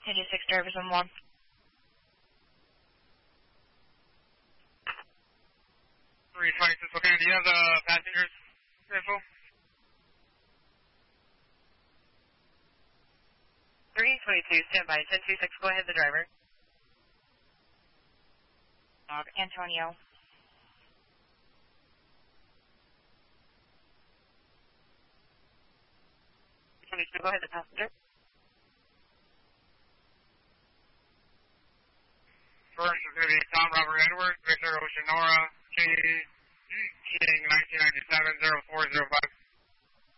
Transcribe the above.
10-6 drivers on 1. 326, okay, do you have the passengers info? 322, standby. 10-6, go ahead, the driver. Antonio. 22, go ahead, the passenger. First is going to be Tom Robert Edwards, Victor Oceanora, King 1997 0405.